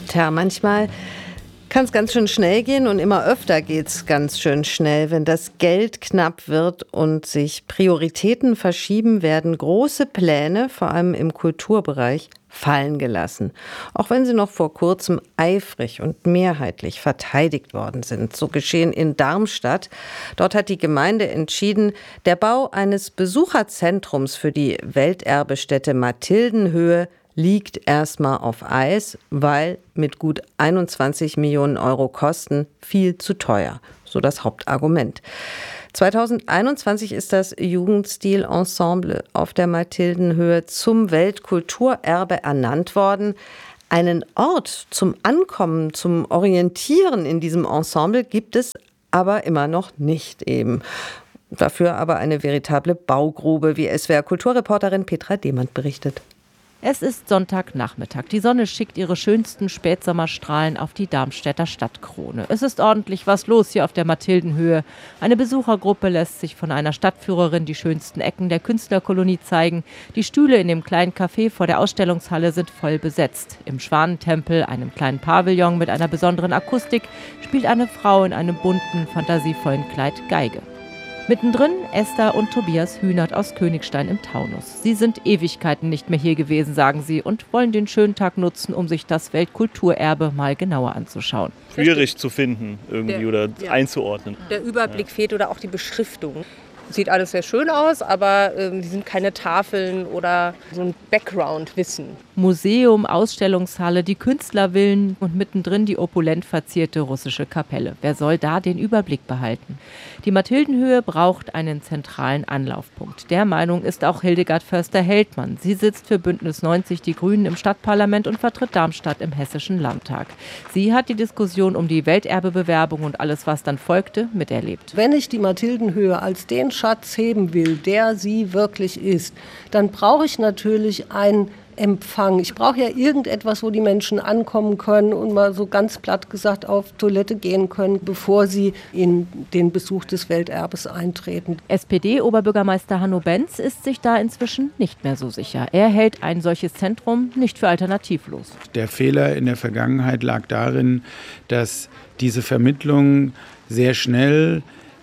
Tja, manchmal kann es ganz schön schnell gehen und immer öfter geht es ganz schön schnell. Wenn das Geld knapp wird und sich Prioritäten verschieben, werden große Pläne, vor allem im Kulturbereich, fallen gelassen. Auch wenn sie noch vor kurzem eifrig und mehrheitlich verteidigt worden sind. So geschehen in Darmstadt. Dort hat die Gemeinde entschieden, der Bau eines Besucherzentrums für die Welterbestätte Mathildenhöhe liegt erstmal auf Eis, weil mit gut 21 Millionen Euro Kosten viel zu teuer. So das Hauptargument. 2021 ist das Jugendstil-Ensemble auf der Mathildenhöhe zum Weltkulturerbe ernannt worden. Einen Ort zum Ankommen, zum Orientieren in diesem Ensemble gibt es aber immer noch nicht eben. Dafür aber eine veritable Baugrube, wie SWR-Kulturreporterin Petra Demand berichtet. Es ist Sonntagnachmittag. Die Sonne schickt ihre schönsten Spätsommerstrahlen auf die Darmstädter Stadtkrone. Es ist ordentlich was los hier auf der Mathildenhöhe. Eine Besuchergruppe lässt sich von einer Stadtführerin die schönsten Ecken der Künstlerkolonie zeigen. Die Stühle in dem kleinen Café vor der Ausstellungshalle sind voll besetzt. Im Schwanentempel, einem kleinen Pavillon mit einer besonderen Akustik, spielt eine Frau in einem bunten, fantasievollen Kleid Geige. Mittendrin Esther und Tobias Hühnert aus Königstein im Taunus. Sie sind Ewigkeiten nicht mehr hier gewesen, sagen sie, und wollen den schönen Tag nutzen, um sich das Weltkulturerbe mal genauer anzuschauen. Schwierig zu finden irgendwie oder einzuordnen. Der Überblick fehlt oder auch die Beschriftung. Sieht alles sehr schön aus, aber die sind keine Tafeln oder so ein Background-Wissen. Museum, Ausstellungshalle, die Künstlervillen und mittendrin die opulent verzierte russische Kapelle. Wer soll da den Überblick behalten? Die Mathildenhöhe braucht einen zentralen Anlaufpunkt. Der Meinung ist auch Hildegard Förster-Heldmann. Sie sitzt für Bündnis 90 Die Grünen im Stadtparlament und vertritt Darmstadt im Hessischen Landtag. Sie hat die Diskussion um die Welterbebewerbung und alles, was dann folgte, miterlebt. Wenn ich die Mathildenhöhe als den Schatz heben will, der sie wirklich ist, dann brauche ich natürlich einen Empfang. Ich brauche ja irgendetwas, wo die Menschen ankommen können und mal so ganz platt gesagt auf Toilette gehen können, bevor sie in den Besuch des Welterbes eintreten. SPD-Oberbürgermeister Hanno Benz ist sich da inzwischen nicht mehr so sicher. Er hält ein solches Zentrum nicht für alternativlos. Der Fehler in der Vergangenheit lag darin, dass diese Vermittlung sehr schnell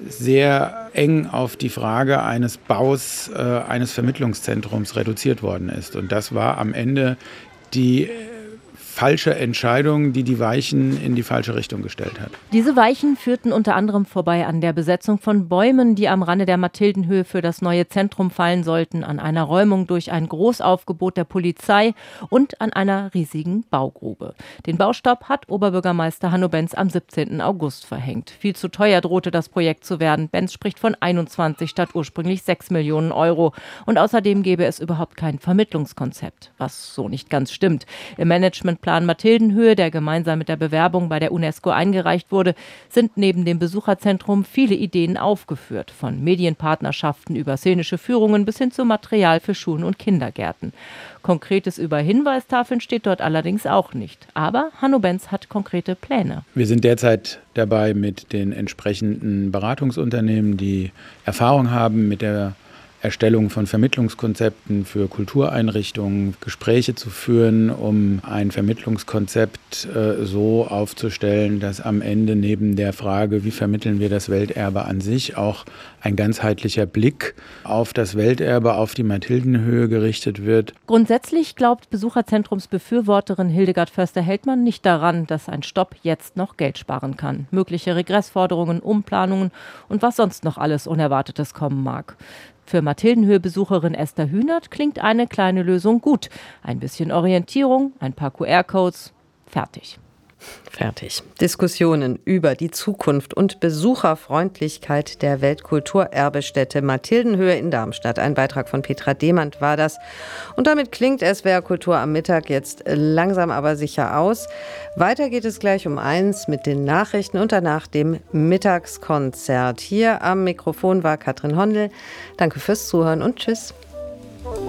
sehr eng auf die Frage eines Baus eines Vermittlungszentrums reduziert worden ist. Und das war am Ende die falsche Entscheidung, die die Weichen in die falsche Richtung gestellt hat. Diese Weichen führten unter anderem vorbei an der Besetzung von Bäumen, die am Rande der Mathildenhöhe für das neue Zentrum fallen sollten, an einer Räumung durch ein Großaufgebot der Polizei und an einer riesigen Baugrube. Den Baustopp hat Oberbürgermeister Hanno Benz am 17. August verhängt. Viel zu teuer drohte das Projekt zu werden. Benz spricht von 21 statt ursprünglich 6 Millionen Euro. Und außerdem gäbe es überhaupt kein Vermittlungskonzept, was so nicht ganz stimmt. Im Managementplan Mathildenhöhe, der gemeinsam mit der Bewerbung bei der UNESCO eingereicht wurde, sind neben dem Besucherzentrum viele Ideen aufgeführt. Von Medienpartnerschaften über szenische Führungen bis hin zu Material für Schulen und Kindergärten. Konkretes über Hinweistafeln steht dort allerdings auch nicht. Aber Hanno Benz hat konkrete Pläne. Wir sind derzeit dabei, mit den entsprechenden Beratungsunternehmen, die Erfahrung haben mit der Erstellung von Vermittlungskonzepten für Kultureinrichtungen, Gespräche zu führen, um ein Vermittlungskonzept so aufzustellen, dass am Ende neben der Frage, wie vermitteln wir das Welterbe an sich, auch ein ganzheitlicher Blick auf das Welterbe, auf die Mathildenhöhe gerichtet wird. Grundsätzlich glaubt Besucherzentrumsbefürworterin Hildegard Förster-Heldmann nicht daran, dass ein Stopp jetzt noch Geld sparen kann. Mögliche Regressforderungen, Umplanungen und was sonst noch alles Unerwartetes kommen mag. Für Mathildenhöhe-Besucherin Esther Hühnert klingt eine kleine Lösung gut. Ein bisschen Orientierung, ein paar QR-Codes, fertig. Fertig. Diskussionen über die Zukunft und Besucherfreundlichkeit der Weltkulturerbestätte Mathildenhöhe in Darmstadt. Ein Beitrag von Petra Demand war das. Und damit klingt SWR Kultur am Mittag jetzt langsam aber sicher aus. Weiter geht es gleich um 1 mit den Nachrichten und danach dem Mittagskonzert. Hier am Mikrofon war Katrin Hondel. Danke fürs Zuhören und tschüss.